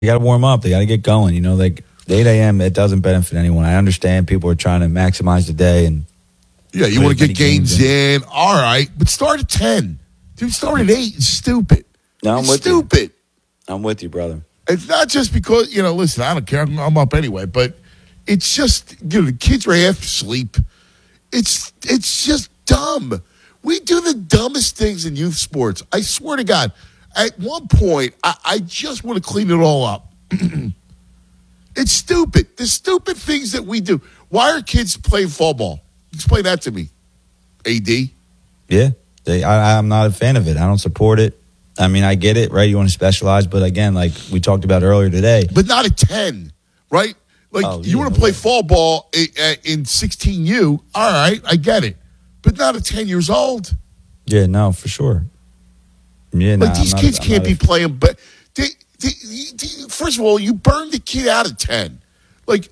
They got to warm up. They got to get going. You know, like the 8 a.m. It doesn't benefit anyone. I understand people are trying to maximize the day and yeah, you want to get games in. All right, but start at 10. Dude, start at 8. It's stupid. No, I'm with stupid. You. I'm with you, brother. It's not just because, listen, I don't care. I'm up anyway, but it's just, the kids are half asleep. It's just dumb. We do the dumbest things in youth sports. I swear to God. At one point, I just want to clean it all up. It's stupid. The stupid things that we do. Why are kids playing fall ball? Explain that to me, AD. Yeah, I'm not a fan of it. I don't support it. I mean, I get it, right? You want to specialize, but again, like we talked about earlier today. But not at 10, right? Like, you want to play fall ball in 16U, all right, I get it. But not at 10 years old. Yeah, no, for sure. Yeah, like, these kids can't be playing. But first of all, you burn the kid out at 10. Like,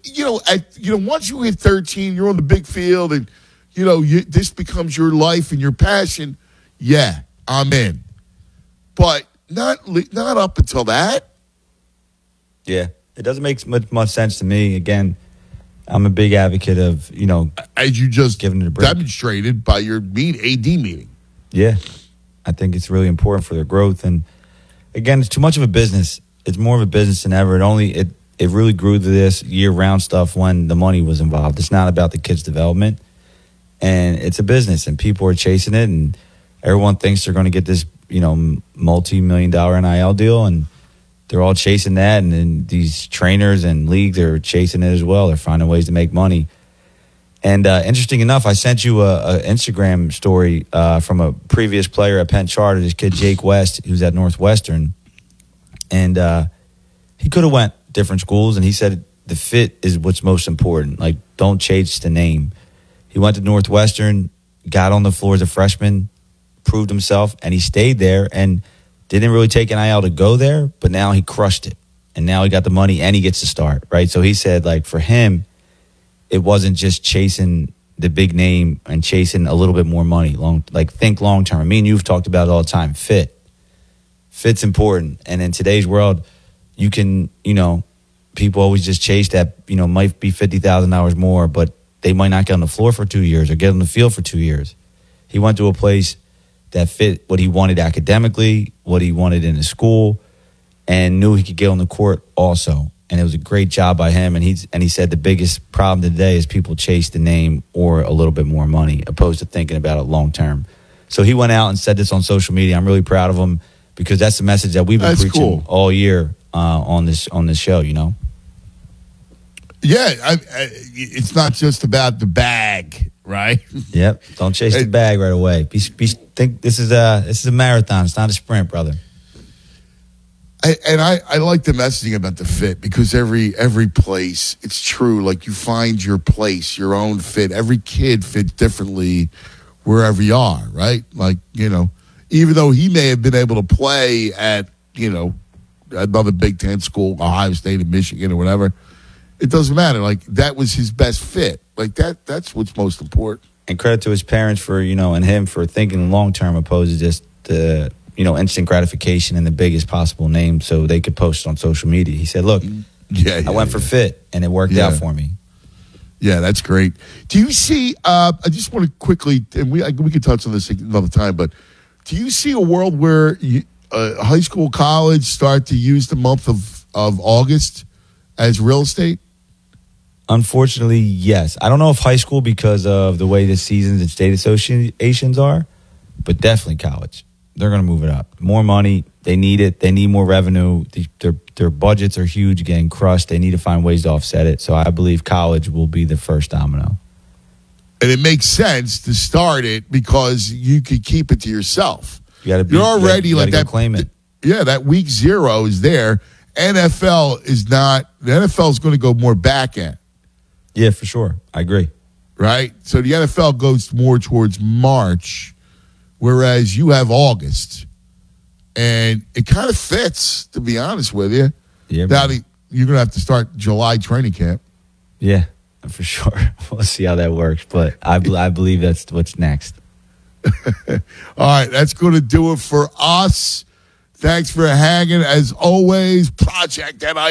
once you hit 13, you're on the big field, and this becomes your life and your passion. Yeah, I'm in. But not up until that. Yeah, it doesn't make much sense to me. Again, I'm a big advocate of as you just giving it a break. Demonstrated by your AD meeting. Yeah, I think it's really important for their growth. And again, it's too much of a business. It's more of a business than ever. It really grew to this year-round stuff when the money was involved. It's not about the kids' development. And it's a business, and people are chasing it, and everyone thinks they're going to get this, multi-million-dollar NIL deal, and they're all chasing that. And then these trainers and leagues are chasing it as well. They're finding ways to make money. And interesting enough, I sent you a Instagram story from a previous player at Penn Charter, this kid Jake West, who's at Northwestern. And he could have went different schools, and he said the fit is what's most important. Like, don't chase the name. He went to Northwestern, got on the floor as a freshman, proved himself, and he stayed there and didn't really take NIL to go there, but now he crushed it. And now he got the money and he gets to start, right? So he said, like, for him, it wasn't just chasing the big name and chasing a little bit more money. Think long term. Me and you've talked about it all the time. Fit's important. And in today's world, you can, people always just chase that, might be $50,000 more, but they might not get on the floor for 2 years or get on the field for 2 years. He went to a place that fit what he wanted academically, what he wanted in his school, and knew he could get on the court also. And it was a great job by him. And he said the biggest problem today is people chase the name or a little bit more money, opposed to thinking about it long term. So he went out and said this on social media. I'm really proud of him because that's the message that we've been preaching all year on this show. Yeah, it's not just about the bag, right? Yep. Don't chase the bag right away. Think this is a marathon. It's not a sprint, brother. I like the messaging about the fit because every place, it's true. Like, you find your place, your own fit. Every kid fits differently wherever you are, right? Like, even though he may have been able to play at, another Big Ten school, Ohio State or Michigan or whatever, it doesn't matter. Like, that was his best fit. Like, that's what's most important. And credit to his parents for, and him for thinking long-term opposed to just the, instant gratification and the biggest possible name so they could post it on social media. He said, look, I went for fit, and it worked out for me. Yeah, that's great. Do you see, I just want to quickly, and we can touch on this another time, but do you see a world where high school, college start to use the month of August as real estate? Unfortunately, yes. I don't know if high school because of the way the seasons and state associations are, but definitely college. They're going to move it up. More money. They need it. They need more revenue. Their budgets are huge, getting crushed. They need to find ways to offset it. So I believe college will be the first domino. And it makes sense to start it because you could keep it to yourself. You're already like that. Claim it. Yeah, that week 0 is there. NFL is not. The NFL is going to go more back end. Yeah, for sure. I agree. Right? So the NFL goes more towards March, whereas you have August. And it kind of fits, to be honest with you. Yeah. Now, you're going to have to start July training camp. Yeah, for sure. We'll see how that works. But I believe that's what's next. All right, that's going to do it for us. Thanks for hanging as always. Project NIL.